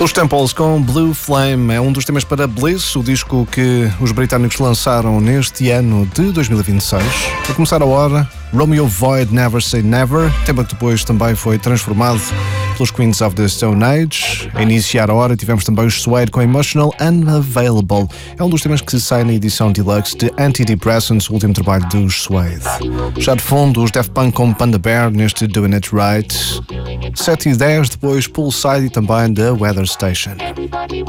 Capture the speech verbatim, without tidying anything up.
Os Temples com Blue Flame é um dos temas para Bliss, o disco que os britânicos lançaram neste ano de dois mil e vinte e seis. A começar a hora, Romeo Void Never Say Never, tema que depois também foi transformado pelos Queens of the Stone Age. A iniciar a hora tivemos também os Suede com Emotional Unavailable. É um dos temas que sai na edição deluxe de Antidepressants, o último trabalho dos Suede. Já de fundo, os Daft Punk com Panda Bear neste Doing It Right. sete e dez, depois Poolside e também The Weather Station.